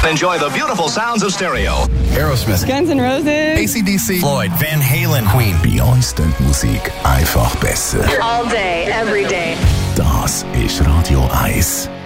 Enjoy the beautiful sounds of stereo. Aerosmith, Guns N' Roses, AC/DC, Floyd, Van Halen, Queen. Bei uns klingt Musik einfach besser. All day, every day. Das ist Radio 1.